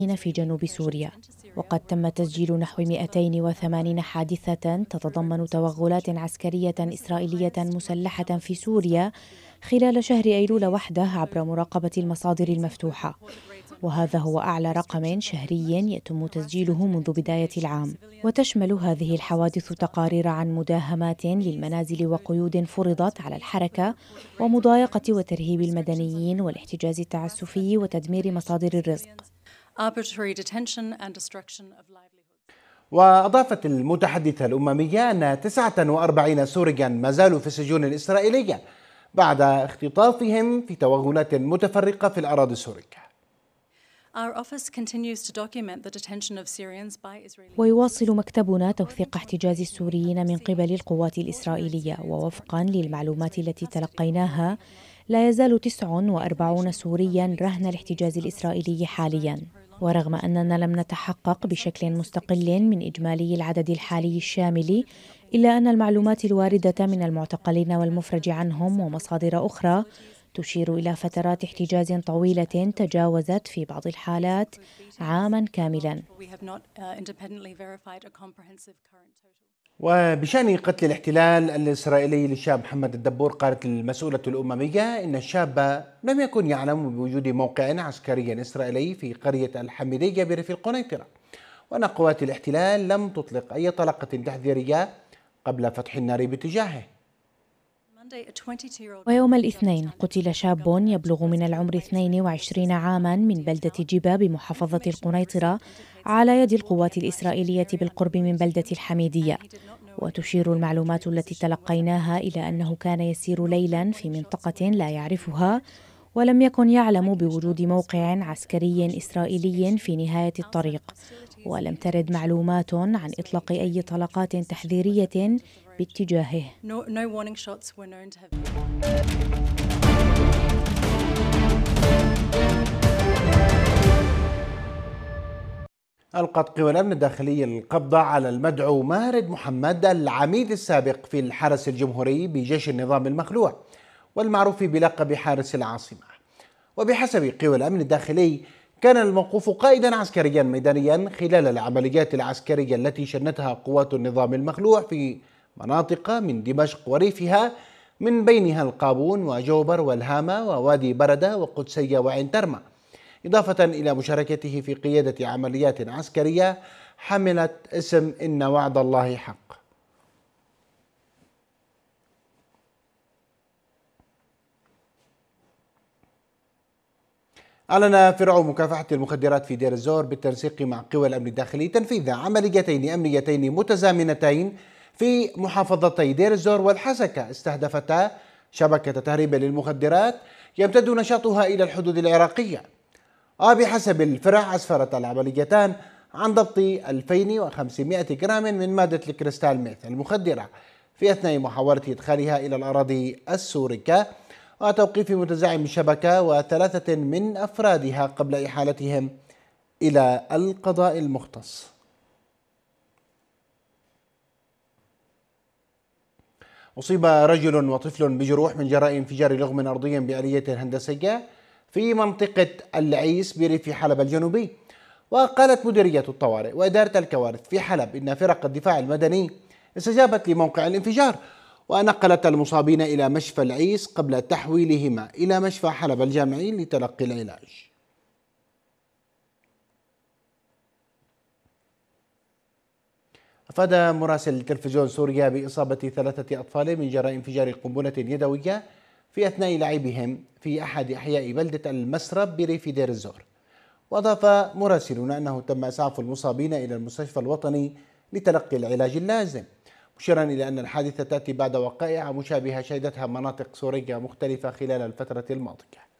في جنوب سوريا، وقد تم تسجيل نحو 280 حادثة تتضمن توغلات عسكرية إسرائيلية مسلحة في سوريا خلال شهر أيلول وحده عبر مراقبة المصادر المفتوحة، وهذا هو أعلى رقم شهري يتم تسجيله منذ بداية العام. وتشمل هذه الحوادث تقارير عن مداهمات للمنازل وقيود فرضت على الحركة ومضايقة وترهيب المدنيين والاحتجاز التعسفي وتدمير مصادر الرزق. وأضافت المتحدثة الأممية أن 49 سوريا ما زالوا في السجون الإسرائيلية بعد اختطافهم في توغلات متفرقة في الأراضي السورية. ويواصل مكتبنا توثيق احتجاز السوريين من قبل القوات الإسرائيلية، ووفقا للمعلومات التي تلقيناها لا يزال 49 سوريا رهن الاحتجاز الإسرائيلي حاليا. ورغم أننا لم نتحقق بشكل مستقل من إجمالي العدد الحالي الشامل، إلا أن المعلومات الواردة من المعتقلين والمفرج عنهم ومصادر أخرى تشير إلى فترات احتجاز طويلة تجاوزت في بعض الحالات عاما كاملا. وبشأن قتل الاحتلال الإسرائيلي للشاب محمد الدبور، قالت المسؤولة الأممية إن الشاب لم يكن يعلم بوجود موقع عسكري إسرائيلي في قرية الحميدية بريف القنيطرة، وأن قوات الاحتلال لم تطلق أي طلقة تحذيرية قبل فتح النار باتجاهه. ويوم الاثنين قتل شاب يبلغ من العمر 22 عاما من بلدة جبا بمحافظة القنيطرة على يد القوات الإسرائيلية بالقرب من بلدة الحميدية. وتشير المعلومات التي تلقيناها إلى أنه كان يسير ليلا في منطقة لا يعرفها، ولم يكن يعلم بوجود موقع عسكري إسرائيلي في نهاية الطريق، ولم ترد معلومات عن إطلاق أي طلقات تحذيرية باتجاهه. ألقت قوى الأمن الداخلي القبض على المدعو مارد محمد، العميد السابق في الحرس الجمهوري بجيش النظام المخلوع والمعروف بلقب حارس العاصمة. وبحسب قوى الأمن الداخلي كان الموقوف قائدا عسكريا ميدانيا خلال العمليات العسكرية التي شنتها قوات النظام المخلوع في مناطق من دمشق وريفها، من بينها القابون وجوبر والهامة ووادي بردة وقدسية وعين ترمى، إضافة إلى مشاركته في قيادة عمليات عسكرية حملت اسم إن وعد الله حق. أعلن فرع مكافحة المخدرات في دير الزور بالتنسيق مع قوى الأمن الداخلي تنفيذ عمليتين أمنيتين متزامنتين في محافظتي دير الزور والحسكة استهدفتا شبكة تهريب للمخدرات يمتد نشاطها إلى الحدود العراقية. وبحسب الفرع أسفرت العمليتان عن ضبط 2500 جرام من مادة الكريستال ميث المخدرة في أثناء محاولة إدخالها إلى الأراضي السورية، وتوقيف متزعم الشبكة و3 من أفرادها قبل إحالتهم إلى القضاء المختص. أصيب رجل وطفل بجروح من جراء انفجار لغم أرضي بآلية هندسية في منطقة العيس بريف حلب الجنوبي. وقالت مديرية الطوارئ وإدارة الكوارث في حلب إن فرق الدفاع المدني استجابت لموقع الانفجار، ونقلت المصابين إلى مشفى العيس قبل تحويلهما إلى مشفى حلب الجامعي لتلقي العلاج. أفاد مراسل تلفزيون سوريا بإصابة 3 أطفال من جراء انفجار قنبلة يدوية في أثناء لعبهم في أحد أحياء بلدة المسرب بريف دير الزور. وأضاف مراسلون أنه تم إسعاف المصابين إلى المستشفى الوطني لتلقي العلاج اللازم، مشيرا إلى أن الحادثة تأتي بعد وقائع مشابهة شهدتها مناطق سورية مختلفة خلال الفترة الماضية.